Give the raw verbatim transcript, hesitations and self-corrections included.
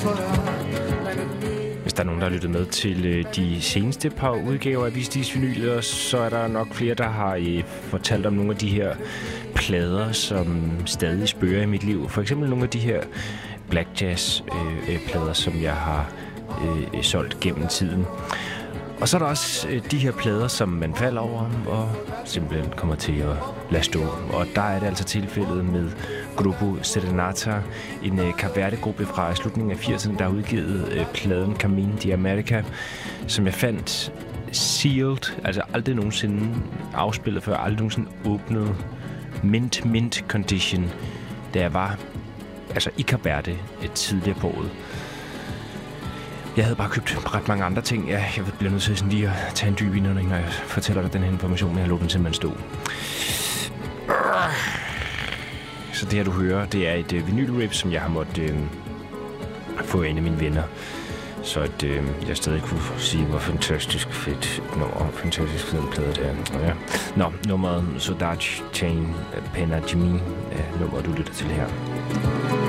Hvis der er nogen, der har lyttet med til de seneste par udgaver af Vis Vinyler, så er der nok flere, der har fortalt om nogle af de her plader, som stadig spøger i mit liv. For eksempel nogle af de her black jazz øh, plader, som jeg har øh, solgt gennem tiden. Og så er der også øh, de her plader, som man falder over og simpelthen kommer til at lade stå. Og der er det altså tilfældet med Grupo Serenata, en øh, Kap Verde-gruppe fra slutningen af firserne, der har udgivet øh, pladen Camino de America, som jeg fandt sealed, altså aldrig nogensinde afspillet før, aldrig nogensinde åbnet, mint, mint condition, da jeg var altså i Kap Verde et tidligere på året. Jeg havde bare købt ret mange andre ting. Ja, jeg bliver nødt til sådan lige at tage en dyb indånding, når jeg fortæller dig den her information, men jeg lå den simpelthen stå. Så det her, du hører, det er et øh, vinylrip, som jeg har måttet øh, få en af mine venner. Så at øh, jeg stadig kunne sige, hvor fantastisk fedt nummer, fantastisk fed plade det er. Ja. Nå, nummeret Saudade Chain Pena Jimmy, øh, nummer du lytter til her.